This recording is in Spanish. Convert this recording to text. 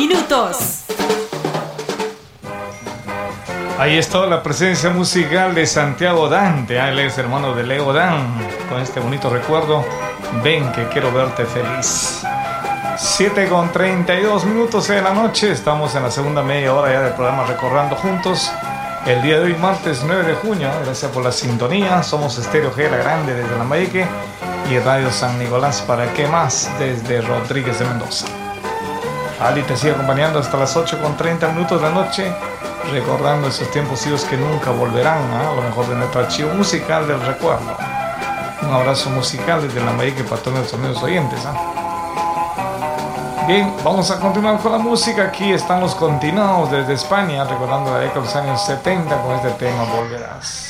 minutos. Ahí está la presencia musical de Santiago Dante. Él es hermano de Leo Dan. Con este bonito recuerdo, ven que quiero verte feliz. 7:32 de la noche. Estamos en la segunda media hora ya del programa Recordando Juntos. El día de hoy, martes 9 de junio. Gracias por la sintonía. Somos Estéreo G, la grande desde Lambayeque, y Radio San Nicolás para qué más desde Rodríguez de Mendoza. Ali te sigue acompañando hasta las 8:30 de la noche, recordando esos tiempos idos que nunca volverán, a lo mejor de nuestro archivo musical del recuerdo. Un abrazo musical desde Lambayeque para todos nuestros amigos oyentes. Bien, vamos a continuar con la música. Aquí están los continuados desde España, recordando la década de los años 70 con este tema Volverás.